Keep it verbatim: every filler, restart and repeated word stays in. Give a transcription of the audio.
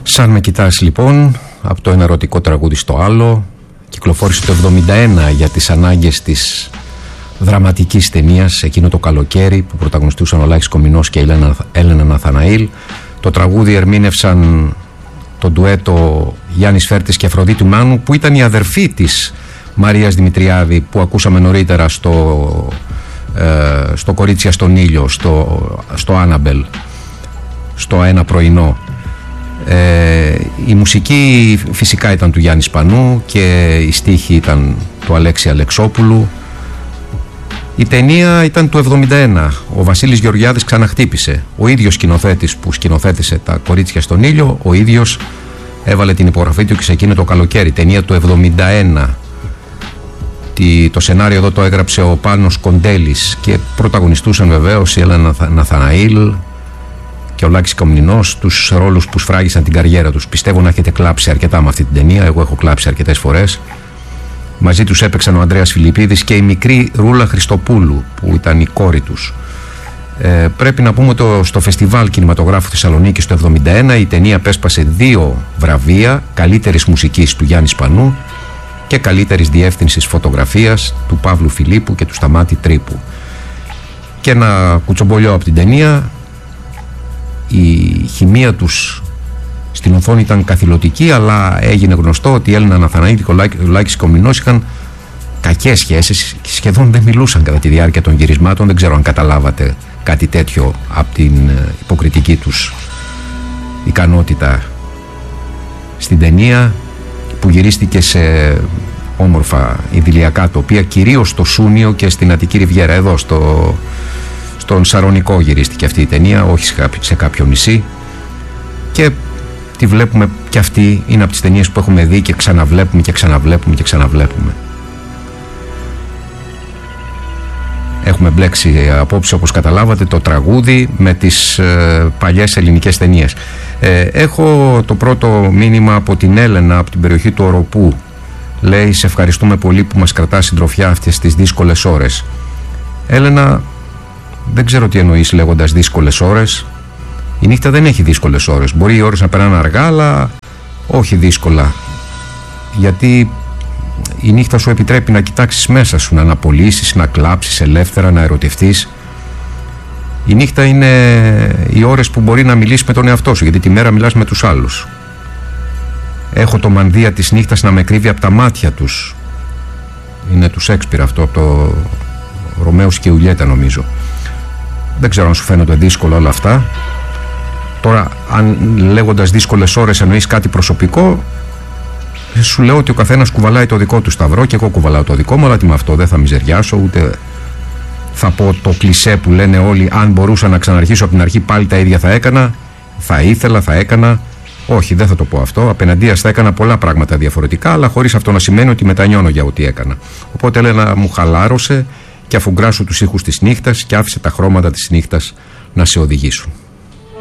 Σαν με κοιτάς λοιπόν, από το ένα ερωτικό τραγούδι στο άλλο, κυκλοφόρησε το εβδομήντα ένα για τις ανάγκες της δραματικής ταινίας εκείνο το καλοκαίρι που πρωταγωνιστούσαν ο Λάκης Κομινός και η Έλενα Ναθαναήλ. Το τραγούδι ερμήνευσαν το ντουέτο Γιάννης Φέρτης και Αφροδίτη Μάνου, που ήταν η αδερφή της Μαρίας Δημητριάδη που ακούσαμε νωρίτερα στο, ε, στο Κορίτσια στον ήλιο, στο, στο Άναμπελ, στο Ένα πρωινό. Ε, η μουσική φυσικά ήταν του Γιάννη Σπανού και η στίχη ήταν του Αλέξη Αλεξόπουλου. Η ταινία ήταν του εβδομήντα ένα. Ο Βασίλης Γεωργιάδης ξαναχτύπησε. Ο ίδιος σκηνοθέτης που σκηνοθέτησε τα Κορίτσια στον ήλιο, ο ίδιος έβαλε την υπογραφή του και σε εκείνο το καλοκαίρι. Ταινία του εβδομήντα ένα. Το σενάριο εδώ το έγραψε ο Πάνος Κοντέλης και πρωταγωνιστούσαν βεβαίως η Έλενα Ναθαναήλ και ο Λάκης Κομνηνός, τους ρόλους που σφράγισαν την καριέρα τους. Πιστεύω να έχετε κλάψει αρκετά με αυτή την ταινία. Εγώ έχω κλάψει αρκετές φορές. Μαζί τους έπαιξαν ο Ανδρέας Φιλιππίδης και η μικρή Ρούλα Χριστοπούλου που ήταν η κόρη τους. Ε, πρέπει να πούμε ότι στο Φεστιβάλ Κινηματογράφου Θεσσαλονίκης το εβδομήντα ένα η ταινία απέσπασε δύο βραβεία, καλύτερης μουσικής του Γιάννη Σπανού και καλύτερης διεύθυνσης φωτογραφίας του Παύλου Φιλίππου και του Σταμάτη Τρίπου. Και ένα κουτσομπολιό από την ταινία, η χημεία τους στην οθόνη ήταν καθηλωτική, αλλά έγινε γνωστό ότι η Έλενα Ναθαναήλ και ο Λάκης Κομνηνός είχαν κακές σχέσεις και σχεδόν δεν μιλούσαν κατά τη διάρκεια των γυρισμάτων. Δεν ξέρω αν καταλάβατε κάτι τέτοιο από την υποκριτική τους ικανότητα στην ταινία, που γυρίστηκε σε όμορφα ιδηλιακά τοπία, κυρίως στο Σούνιο και στην Αττική Ριβιέρα. Εδώ στο, στον Σαρονικό γυρίστηκε αυτή η ταινία, όχι σε κάποιο νησί, και τη βλέπουμε και αυτή είναι από τις ταινίες που έχουμε δει και ξαναβλέπουμε και ξαναβλέπουμε και ξαναβλέπουμε. Έχουμε μπλέξει απόψε, όπως καταλάβατε, το τραγούδι με τις ε, παλιές ελληνικές ταινίες. Ε, έχω το πρώτο μήνυμα από την Έλενα από την περιοχή του Οροπού. Λέει: σε ευχαριστούμε πολύ που μας κρατά συντροφιά αυτές τις δύσκολες ώρες. Έλενα, δεν ξέρω τι εννοείς λέγοντας δύσκολες ώρες. Η νύχτα δεν έχει δύσκολες ώρες. Μπορεί οι ώρες να περνάνε αργά, αλλά όχι δύσκολα. Γιατί η νύχτα σου επιτρέπει να κοιτάξεις μέσα σου, να αναπολύσεις, να κλάψεις ελεύθερα, να ερωτευτείς. Η νύχτα είναι οι ώρες που μπορεί να μιλήσεις με τον εαυτό σου, γιατί τη μέρα μιλάς με τους άλλους. Έχω το μανδύα της νύχτας να με κρύβει από τα μάτια τους. Είναι του Σέξπιρ αυτό, από το Ρωμαίος και Ιουλιέτα νομίζω. Δεν ξέρω αν σου φαίνονται δύσκολα όλα αυτά. Τώρα, αν λέγοντας δύσκολες ώρες εννοείς κάτι προσωπικό, σου λέω ότι ο καθένας κουβαλάει το δικό του σταυρό και εγώ κουβαλάω το δικό μου, αλλά τι με αυτό, δεν θα μιζεριάσω, ούτε θα πω το κλισέ που λένε όλοι: αν μπορούσα να ξαναρχίσω από την αρχή πάλι τα ίδια θα έκανα, θα ήθελα, θα έκανα. Όχι, δεν θα το πω αυτό. Απέναντίας θα έκανα πολλά πράγματα διαφορετικά, αλλά χωρίς αυτό να σημαίνει ότι μετανιώνω για ό,τι έκανα. Οπότε, Έλενα, μου χαλάρωσε και αφουγκράσου τους ήχους της νύχτας και άφησε τα χρώματα της νύχτας να σε οδηγήσουν.